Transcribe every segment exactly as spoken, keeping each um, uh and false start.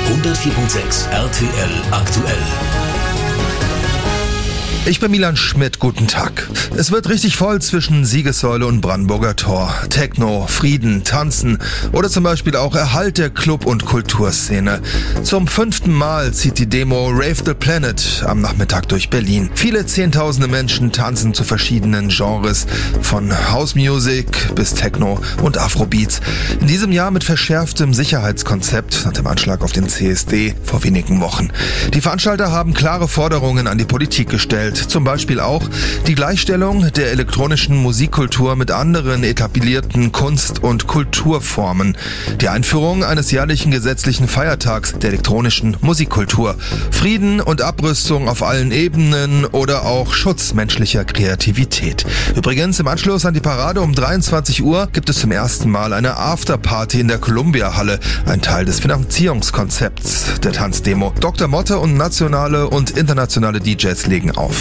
hundertvier Komma sechs R T L aktuell. Ich bin Milan Schmidt, guten Tag. Es wird richtig voll zwischen Siegessäule und Brandenburger Tor. Techno, Frieden, Tanzen oder zum Beispiel auch Erhalt der Club- und Kulturszene. Zum fünften Mal zieht die Demo Rave the Planet am Nachmittag durch Berlin. Viele zehntausende Menschen tanzen zu verschiedenen Genres, von House Music bis Techno und Afrobeats. In diesem Jahr mit verschärftem Sicherheitskonzept nach dem Anschlag auf den C S D vor wenigen Wochen. Die Veranstalter haben klare Forderungen an die Politik gestellt. Zum Beispiel auch die Gleichstellung der elektronischen Musikkultur mit anderen etablierten Kunst- und Kulturformen, die Einführung eines jährlichen gesetzlichen Feiertags der elektronischen Musikkultur, Frieden und Abrüstung auf allen Ebenen oder auch Schutz menschlicher Kreativität. Übrigens, im Anschluss an die Parade um dreiundzwanzig Uhr gibt es zum ersten Mal eine Afterparty in der Columbia-Halle, ein Teil des Finanzierungskonzepts der Tanzdemo. Doktor Motte und nationale und internationale D Js legen auf.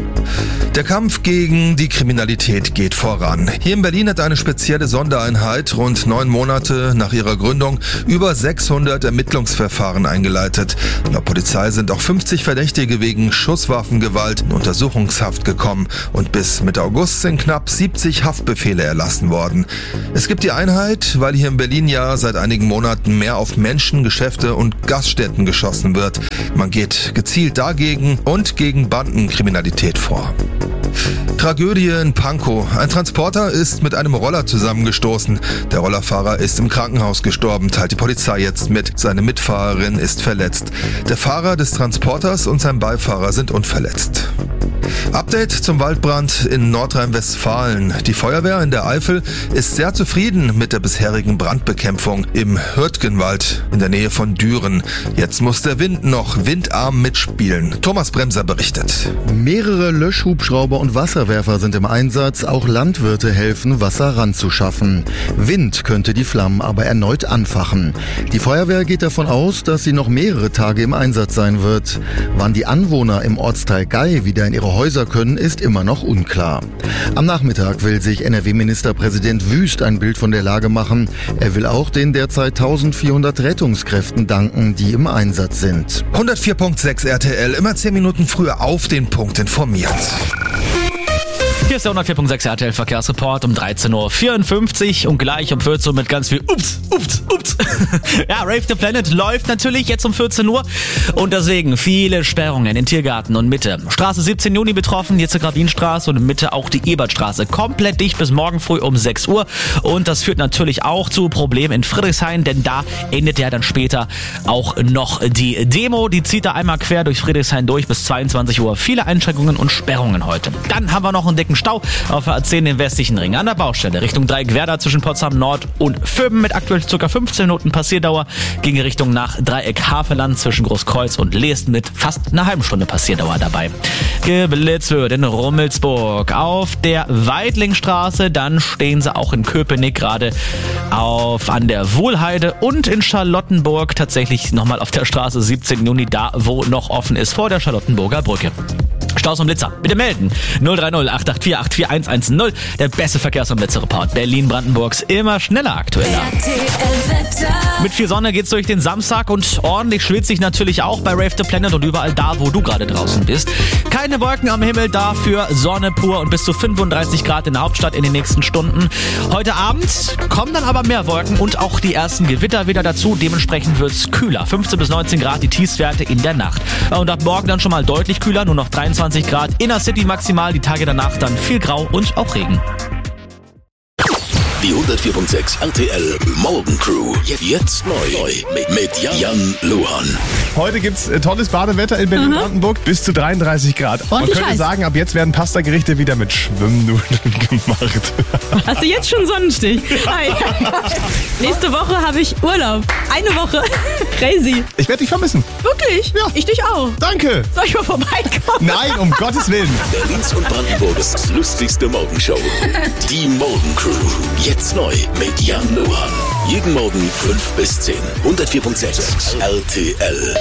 Der Kampf gegen die Kriminalität geht voran. Hier in Berlin hat eine spezielle Sondereinheit rund neun Monate nach ihrer Gründung über sechshundert Ermittlungsverfahren eingeleitet. Laut Polizei sind auch fünfzig Verdächtige wegen Schusswaffengewalt in Untersuchungshaft gekommen und bis Mitte August sind knapp siebzig Haftbefehle erlassen worden. Es gibt die Einheit, weil hier in Berlin ja seit einigen Monaten mehr auf Menschen, Geschäfte und Gaststätten geschossen wird. Man geht gezielt dagegen und gegen Bandenkriminalität vor. Tragödie in Pankow. Ein Transporter ist mit einem Roller zusammengestoßen. Der Rollerfahrer ist im Krankenhaus gestorben, teilt die Polizei jetzt mit. Seine Mitfahrerin ist verletzt. Der Fahrer des Transporters und sein Beifahrer sind unverletzt. Update zum Waldbrand in Nordrhein-Westfalen. Die Feuerwehr in der Eifel ist sehr zufrieden mit der bisherigen Brandbekämpfung im Hürtgenwald in der Nähe von Düren. Jetzt muss der Wind noch windarm mitspielen. Thomas Bremser berichtet. Mehrere Löschhubschrauber und Wasserwerfer sind im Einsatz. Auch Landwirte helfen, Wasser ranzuschaffen. Wind könnte die Flammen aber erneut anfachen. Die Feuerwehr geht davon aus, dass sie noch mehrere Tage im Einsatz sein wird. Wann die Anwohner im Ortsteil Gei wieder in ihre Häuser können, ist immer noch unklar. Am Nachmittag will sich N R W-Ministerpräsident Wüst ein Bild von der Lage machen. Er will auch den derzeit eintausendvierhundert Rettungskräften danken, die im Einsatz sind. hundertvier Komma sechs R T L, immer zehn Minuten früher auf den Punkt informiert. Hier ist der hundertvier Komma sechs R T L Verkehrsreport um dreizehn Uhr vierundfünfzig und gleich um vierzehn Uhr mit ganz viel Ups, Ups, Ups. Ja, Rave the Planet läuft natürlich jetzt um vierzehn Uhr und deswegen viele Sperrungen in Tiergarten und Mitte. Straße siebzehn Juni betroffen, jetzt die Grabinstraße und in Mitte auch die Ebertstraße. Komplett dicht bis morgen früh um sechs Uhr und das führt natürlich auch zu Problemen in Friedrichshain, denn da endet ja dann später auch noch die Demo. Die zieht da einmal quer durch Friedrichshain durch bis zweiundzwanzig Uhr. Viele Einschränkungen und Sperrungen heute. Dann haben wir noch einen dicken Stau auf der A zehn den westlichen Ring an der Baustelle Richtung Dreieck-Werder zwischen Potsdam Nord und Vöben mit aktuell ca. fünfzehn Minuten Passierdauer, ging Richtung nach Dreieck-Havelland zwischen Großkreuz und Leest mit fast einer halben Stunde Passierdauer dabei. Geblitzt wird in Rummelsburg auf der Weidlingstraße, dann stehen sie auch in Köpenick gerade auf an der Wohlheide und in Charlottenburg tatsächlich nochmal auf der Straße siebzehn Juni, da wo noch offen ist vor der Charlottenburger Brücke. Staus und Blitzer, bitte melden. null drei null acht acht vier acht vier eins eins null. Der beste Verkehrs- und Blitzereport Berlin-Brandenburgs immer schneller aktueller. Mit viel Sonne geht's durch den Samstag und ordentlich schwitzig natürlich auch bei Rave the Planet und überall da, wo du gerade draußen bist. Keine Wolken am Himmel, dafür Sonne pur und bis zu fünfunddreißig Grad in der Hauptstadt in den nächsten Stunden. Heute Abend kommen dann aber mehr Wolken und auch die ersten Gewitter wieder dazu. Dementsprechend wird's kühler. fünfzehn bis neunzehn Grad die Tiefstwerte in der Nacht. Und ab morgen dann schon mal deutlich kühler, nur noch dreiundzwanzig Grad. Inner City maximal, die Tage danach dann viel Grau und auch Regen. Die hundertvier Komma sechs R T L Morgencrew. Jetzt neu mit, mit Jan Luhan. Heute gibt's tolles Badewetter in Berlin-Brandenburg. Bis zu dreiunddreißig Grad. Man Ordentlich könnte heiß. sagen, ab jetzt werden Pastagerichte wieder mit Schwimmnudeln gemacht. Hast du jetzt schon Sonnenstich? Hi. Nächste Woche habe ich Urlaub. Eine Woche. Crazy. Ich werde dich vermissen. Wirklich? Ja. Ich dich auch. Danke. Soll ich mal vorbeikommen? Nein, um Gottes Willen. Berlins und Brandenburgs lustigste Morgenshow. Die Morgencrew. Jetzt neu mit Jan Luhan. Jeden Morgen fünf bis zehn. hundertvier Komma sechs R T L.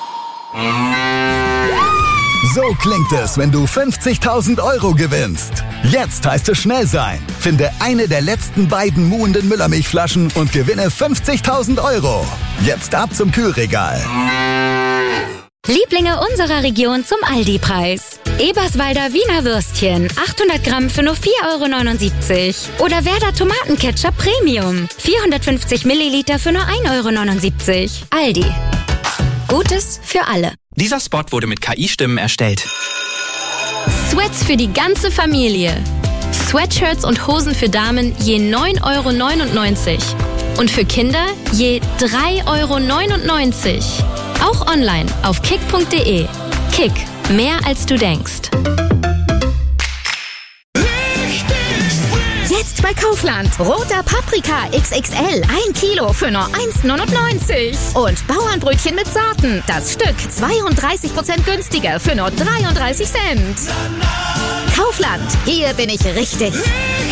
So klingt es, wenn du fünfzigtausend Euro gewinnst. Jetzt heißt es schnell sein. Finde eine der letzten beiden muhenden Müllermilchflaschen und gewinne fünfzigtausend Euro. Jetzt ab zum Kühlregal. Lieblinge unserer Region zum Aldi-Preis. Eberswalder Wiener Würstchen, achthundert Gramm für nur vier Euro neunundsiebzig. Oder Werder Tomatenketchup Premium, vierhundertfünfzig Milliliter für nur ein Euro neunundsiebzig. Aldi. Gutes für alle. Dieser Spot wurde mit K I-Stimmen erstellt. Sweats für die ganze Familie. Sweatshirts und Hosen für Damen je neun Euro neunundneunzig. Und für Kinder je drei Euro neunundneunzig. Auch online auf kick punkt de. Kick, mehr als du denkst. Jetzt bei Kaufland. Roter Paprika X X L. ein Kilo für nur eins neunundneunzig. Und Bauernbrötchen mit Sorten. Das Stück zweiunddreißig Prozent günstiger für nur dreiunddreißig Cent. Kaufland. Hier bin ich richtig.